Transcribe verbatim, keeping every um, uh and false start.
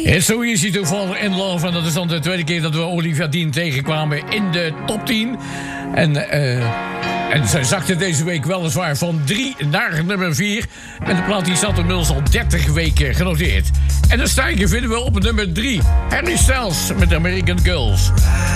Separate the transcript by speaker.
Speaker 1: It's so easy to fall in love. En dat is dan de tweede keer dat we Olivia Dean tegenkwamen in de top tien. En, uh, en zij zakte deze week weliswaar van drie naar nummer vier. En de plaat die zat inmiddels al dertig weken genoteerd. En de stijger vinden we op nummer drie. Harry Styles met American Girls.